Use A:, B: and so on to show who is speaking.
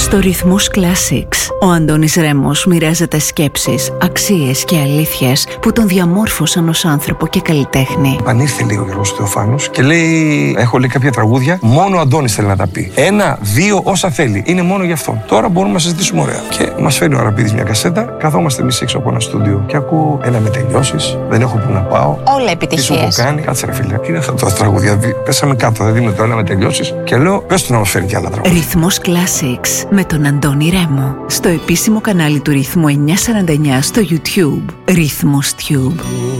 A: Στο Ρυθμός Classics, ο Αντώνης Ρέμος μοιράζεται σκέψεις, αξίες και αλήθειες που τον διαμόρφωσαν ως άνθρωπο και καλλιτέχνη.
B: Πανήρθε λίγο ο Γιώργος Θεοφάνος και λέει: έχω λέει κάποια τραγούδια, μόνο ο Αντώνης θέλει να τα πει. 1, 2, όσα θέλει. Είναι μόνο γι' αυτό. Τώρα μπορούμε να συζητήσουμε ωραία. Και μας φέρνει ο Αραπίδης μια κασέτα, καθόμαστε εμείς έξω από ένα στούντιο και ακούω ένα με τελειώσεις, δεν έχω που να πάω.
C: Όλα επιτυχίες.
B: Τι σου έχω κάνει, κάτσε ρε φίλε. Τι είναι αυτά τα τραγούδια, πέσαμε κάτω, δεν δίνουμε το ένα με τελειώσεις και λέω: πες του να μας φέρει κι άλλα τραγούδια.
A: Ρυθμός Classics με τον Αντώνη Ρέμο. Στο επίσημο κανάλι του Ρυθμού 949 στο YouTube. Ρυθμός Tube.